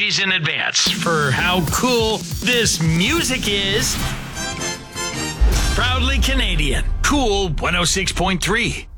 days in advance for how cool this music is. Proudly Canadian. Cool 106.3.